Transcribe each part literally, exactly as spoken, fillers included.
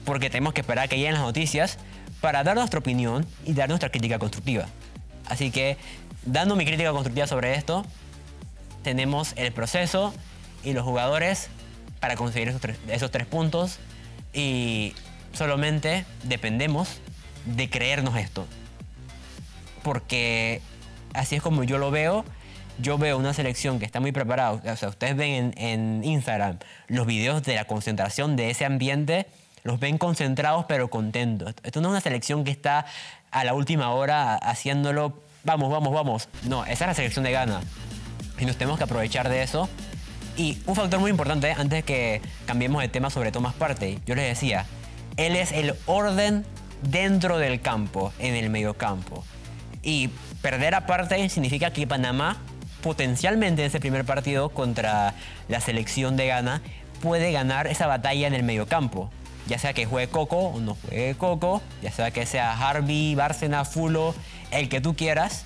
porque tenemos que esperar a que lleguen las noticias para dar nuestra opinión y dar nuestra crítica constructiva. Así que, dando mi crítica constructiva sobre esto, tenemos el proceso y los jugadores para conseguir esos tres, esos tres puntos y solamente dependemos de creernos esto. Porque así es como yo lo veo. Yo veo una selección que está muy preparada. O sea, ustedes ven en, en Instagram los videos de la concentración de ese ambiente, los ven concentrados pero contentos. Esto no es una selección que está a la última hora haciéndolo, vamos, vamos, vamos. No, esa es la selección de Ghana. Y nos tenemos que aprovechar de eso. Y un factor muy importante, antes de que cambiemos de tema sobre Thomas Partey, yo les decía, él es el orden dentro del campo, en el mediocampo. Y perder a Partey significa que Panamá, potencialmente en ese primer partido contra la selección de Ghana, puede ganar esa batalla en el mediocampo. Ya sea que juegue Coco o no juegue Coco, ya sea que sea Harvey, Bárcena, Fulo, el que tú quieras.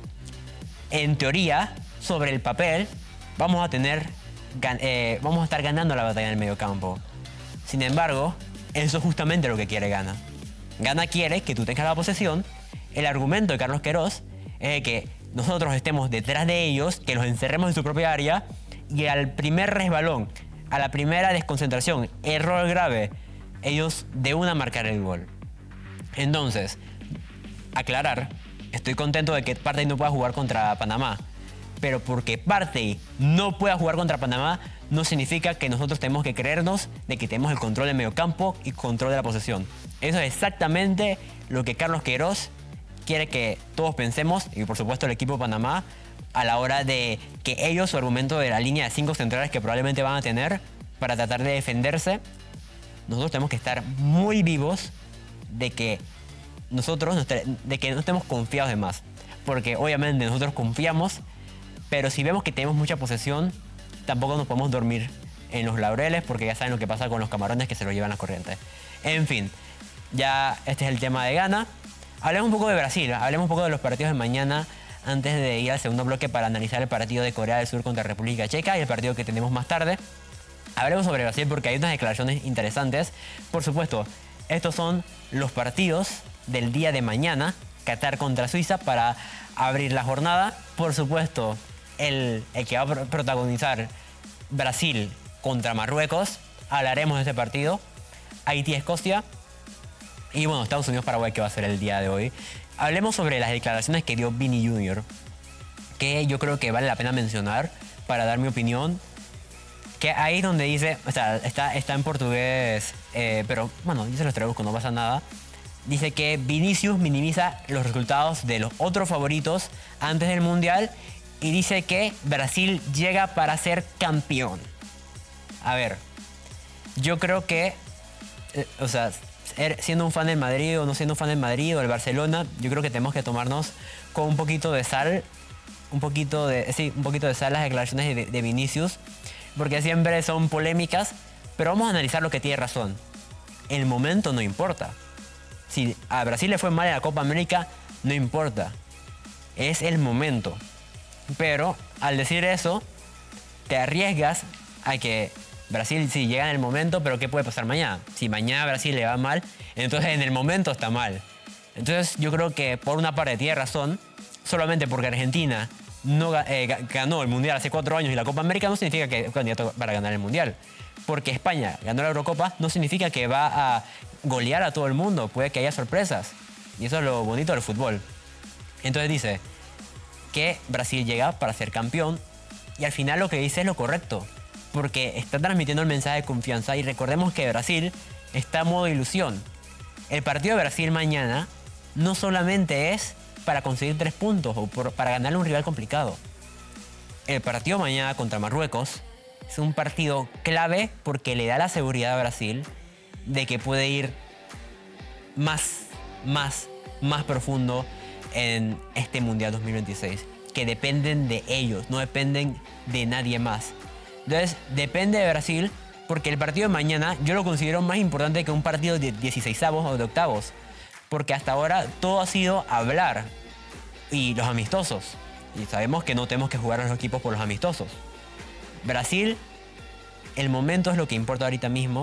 En teoría, sobre el papel, vamos a tener, eh, vamos a estar ganando la batalla en el mediocampo. Sin embargo, eso es justamente lo que quiere Ghana. Ghana quiere que tú tengas la posesión. El argumento de Carlos Queiroz es que nosotros estemos detrás de ellos, que los encerremos en su propia área y al primer resbalón, a la primera desconcentración, error grave, ellos de una marcar el gol. Entonces, aclarar, estoy contento de que Partey no pueda jugar contra Panamá, pero porque Partey no pueda jugar contra Panamá no significa que nosotros tenemos que creernos de que tenemos el control del mediocampo y control de la posesión. Eso es exactamente lo que Carlos Queiroz quiere que todos pensemos, y por supuesto el equipo de Panamá, a la hora de que ellos, su argumento de la línea de cinco centrales que probablemente van a tener para tratar de defenderse, nosotros tenemos que estar muy vivos de que nosotros de que no estemos confiados de más. Porque obviamente nosotros confiamos, pero si vemos que tenemos mucha posesión, tampoco nos podemos dormir en los laureles, porque ya saben lo que pasa con los camarones que se lo llevan las corrientes. En fin, ya este es el tema de Ghana. Hablemos un poco de Brasil, hablemos un poco de los partidos de mañana antes de ir al segundo bloque para analizar el partido de Corea del Sur contra República Checa y el partido que tenemos más tarde. Hablemos sobre Brasil porque hay unas declaraciones interesantes. Por supuesto, estos son los partidos del día de mañana, Qatar contra Suiza, para abrir la jornada. Por supuesto, el, el que va a protagonizar Brasil contra Marruecos, hablaremos de ese partido. Haití-Escocia. Y bueno, Estados Unidos-Paraguay, que va a ser el día de hoy. Hablemos sobre las declaraciones que dio Vini junior, que yo creo que vale la pena mencionar para dar mi opinión. Que ahí donde dice, o sea, está, está en portugués, eh, pero bueno, yo se los traduzco, no pasa nada. Dice que Vinicius minimiza los resultados de los otros favoritos antes del Mundial y dice que Brasil llega para ser campeón. A ver, yo creo que, eh, o sea, siendo un fan del Madrid o no siendo un fan del Madrid o del Barcelona, yo creo que tenemos que tomarnos con un poquito de sal, un poquito de, sí, un poquito de sal las declaraciones de, de Vinicius, porque siempre son polémicas, pero vamos a analizar lo que tiene razón. El momento no importa. Si a Brasil le fue mal en la Copa América, no importa. Es el momento. Pero al decir eso, te arriesgas a que Brasil sí llega en el momento, pero ¿qué puede pasar mañana? Si mañana a Brasil le va mal, entonces en el momento está mal. Entonces yo creo que por una parte tiene razón, solamente porque Argentina no eh, ganó el Mundial hace cuatro años y la Copa América no significa que es candidato para ganar el Mundial. Porque España ganó la Eurocopa no significa que va a golear a todo el mundo, puede que haya sorpresas. Y eso es lo bonito del fútbol. Entonces dice que Brasil llega para ser campeón y al final lo que dice es lo correcto. Porque está transmitiendo el mensaje de confianza y recordemos que Brasil está en modo ilusión. El partido de Brasil mañana no solamente es para conseguir tres puntos o por, para ganarle a un rival complicado. El partido mañana contra Marruecos es un partido clave porque le da la seguridad a Brasil de que puede ir más, más, más profundo en este Mundial dos mil veintiséis. Que dependen de ellos, no dependen de nadie más. Entonces, depende de Brasil, porque el partido de mañana yo lo considero más importante que un partido de dieciseisavos o de octavos. Porque hasta ahora todo ha sido hablar y los amistosos. Y sabemos que no tenemos que jugar a los equipos por los amistosos. Brasil, el momento es lo que importa ahorita mismo.